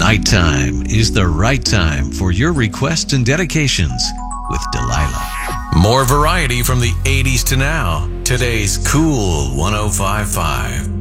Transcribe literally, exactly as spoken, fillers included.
Nighttime is the right time for your requests and dedications with Delilah. More variety from the eighties to now. Today's Cool one oh five point five.